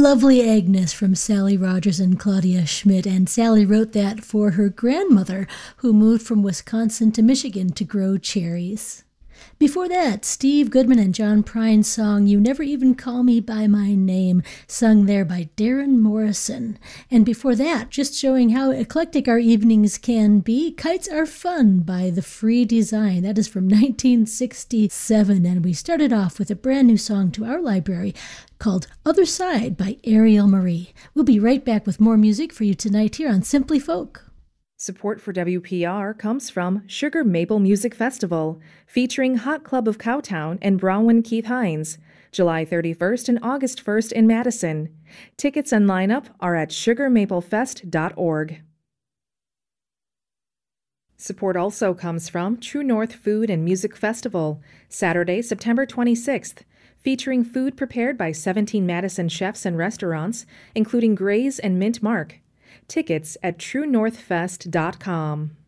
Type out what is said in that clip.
Lovely Agnes from Sally Rogers and Claudia Schmidt. And Sally wrote that for her grandmother, who moved from Wisconsin to Michigan to grow cherries. Before that, Steve Goodman and John Prine's song, You Never Even Call Me By My Name, sung there by Darren Morrison. And before that, just showing how eclectic our evenings can be, Kites Are Fun by The Free Design. That is from 1967. And we started off with a brand new song to our library called Other Side by Ariel Marie. We'll be right back with more music for you tonight here on Simply Folk. Support for WPR comes from Sugar Maple Music Festival, featuring Hot Club of Cowtown and Bronwyn Keith Hines, July 31st and August 1st in Madison. Tickets and lineup are at sugarmaplefest.org. Support also comes from True North Food and Music Festival, Saturday, September 26th, featuring food prepared by 17 Madison chefs and restaurants, including Gray's and Mint Mark. Tickets at truenorthfest.com.